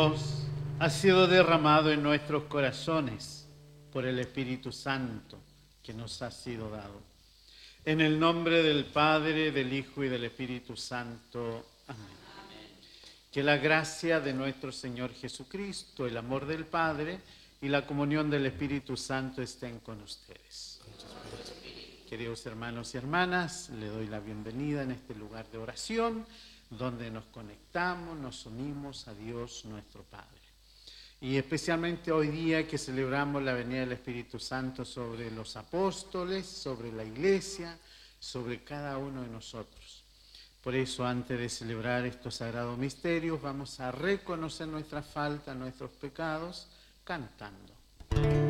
Ha sido derramado en nuestros corazones por el Espíritu Santo que nos ha sido dado. En el nombre del Padre, del Hijo y del Espíritu Santo. Amén. Que la gracia de nuestro Señor Jesucristo, el amor del Padre y la comunión del Espíritu Santo estén con ustedes. Queridos hermanos y hermanas, le doy la bienvenida en este lugar de oración, donde nos conectamos, nos unimos a Dios nuestro Padre. Y especialmente hoy día que celebramos la venida del Espíritu Santo sobre los apóstoles, sobre la iglesia, sobre cada uno de nosotros. Por eso, antes de celebrar estos sagrados misterios, vamos a reconocer nuestra falta, nuestros pecados, cantando.